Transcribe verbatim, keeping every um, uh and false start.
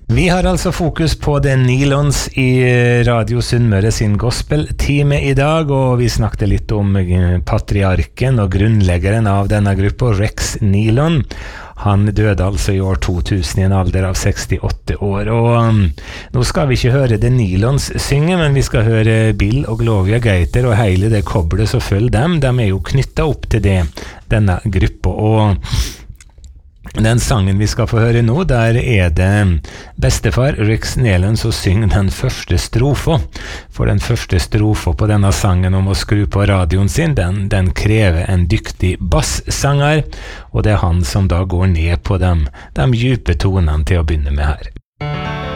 Vi har altså fokus på The Nilons i Radio Sunnmøre sin gospel-time i dag, og vi snakket litt om patriarken og grunnleggeren av denne gruppa, Rex Nilon. Han døde altså i år to tusen i en alder av sekstiåtte år, og um, nå skal vi ikke høre The Nilons synge, men vi skal høre Bill og Gloria Gaither og hele det koblet som følger dem. De er jo knyttet opp til det, denne gruppa, og den sangen vi skal få høre nå, der er det bestefar Rex Nilon som synger den første strofa. For den første strofa på denne sangen om å skru på radioen sin, den, den krever en dyktig basssanger, og det er han som da går ned på dem, de dype tonene til å begynne med her.